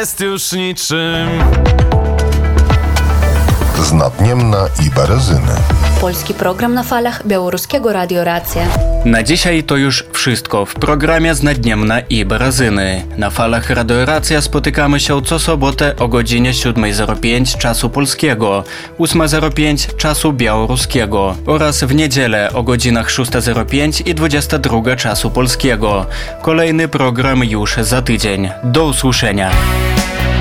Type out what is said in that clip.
jest już niczym. Z Nadniemna i Berezyny. Polski program na falach Białoruskiego Radio Racja. Na dzisiaj to już wszystko w programie z Nadniemna i Berezyny. Na falach Radio Racja spotykamy się co sobotę o godzinie 7:05 czasu polskiego, 8:05 czasu białoruskiego oraz w niedzielę o godzinach 6:05 i 22 czasu polskiego. Kolejny program już za tydzień. Do usłyszenia.